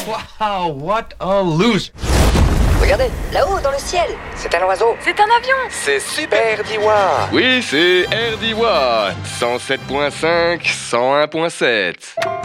Wow, what a loser! Regardez, là-haut, dans le ciel, c'est un oiseau. C'est un avion. C'est Super Diwa. Oui, c'est RDY 107.5, 101.7.